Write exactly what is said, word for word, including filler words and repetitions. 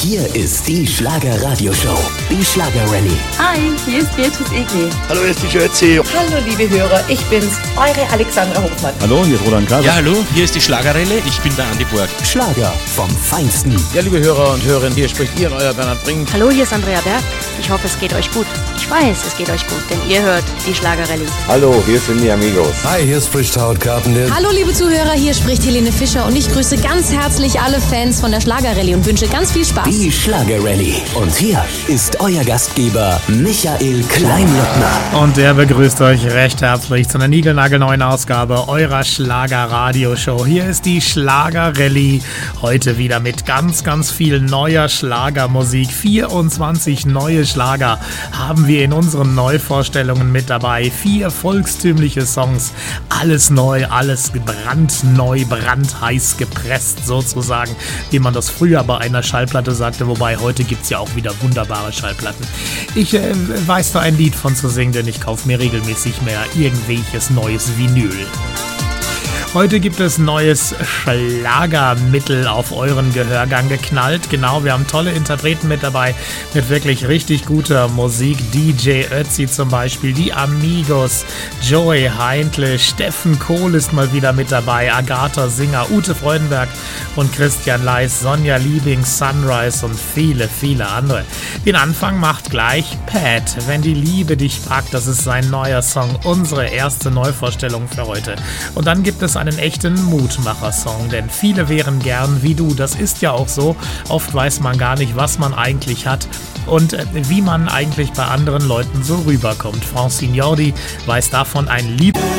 Hier ist die Schlager-Radio-Show, die Schlager-Rallye. Hi, hier ist Beatrice Egli. Hallo, hier ist die Jötzi. Hallo, liebe Hörer, ich bin's, eure Alexandra Hofmann. Hallo, hier ist Roland Kaiser. Ja, hallo, hier ist die Schlager-Rallye, ich bin der Andi Borg. Schlager vom Feinsten. Ja, liebe Hörer und Hörerinnen, hier spricht Ihr euer Bernhard Brink. Hallo, hier ist Andrea Berg. Ich hoffe, es geht euch gut. Ich weiß, es geht euch gut, denn ihr hört die Schlager-Rallye. Hallo, hier sind die Amigos. Hi, hier ist Frischtaut Carpenter. Hallo, liebe Zuhörer, hier spricht Helene Fischer und ich grüße ganz herzlich alle Fans von der Schlager-Rallye und wünsche ganz viel Spaß. Die Schlager-Rallye. Und hier ist euer Gastgeber Michael Kleinlottner. Und der begrüßt euch recht herzlich zu einer niegelnagelneuen Ausgabe eurer Schlager-Radio-Show. Hier ist die Schlager-Rallye. Heute wieder mit ganz, ganz viel neuer Schlagermusik. vierundzwanzig neue Schlager haben wir in unseren Neuvorstellungen mit dabei. Vier volkstümliche Songs. Alles neu, alles brandneu, brandheiß gepresst sozusagen, wie man das früher bei einer Schallplatte sagte. Wobei heute gibt es ja auch wieder wunderbare Schallplatten. Ich äh, weiß da ein Lied von zu singen, denn ich kaufe mir regelmäßig mehr irgendwelches neues Vinyl. Heute gibt es neues Schlagermittel auf euren Gehörgang geknallt. Genau, wir haben tolle Interpreten mit dabei, mit wirklich richtig guter Musik. D J Ötzi zum Beispiel, die Amigos, Joey Heintle, Steffen Kohl ist mal wieder mit dabei, Agatha Singer, Ute Freudenberg und Christian Leis, Sonja Liebing, Sunrise und viele, viele andere. Den Anfang macht gleich Pat, Wenn die Liebe dich packt. Das ist sein neuer Song, unsere erste Neuvorstellung für heute. Und dann gibt es einen echten Mutmacher-Song, denn viele wären gern wie du. Das ist ja auch so. Oft weiß man gar nicht, was man eigentlich hat und äh, wie man eigentlich bei anderen Leuten so rüberkommt. Francine Jordi weiß davon ein Lied.